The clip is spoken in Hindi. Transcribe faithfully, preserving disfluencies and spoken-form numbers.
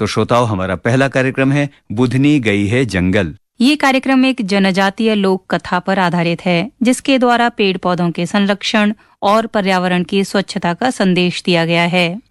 तो श्रोताओं, हमारा पहला कार्यक्रम है बुधनी गई है जंगल। ये कार्यक्रम एक जनजातीय लोक कथा पर आधारित है, जिसके द्वारा पेड़ पौधों के संरक्षण और पर्यावरण की स्वच्छता का संदेश दिया गया है।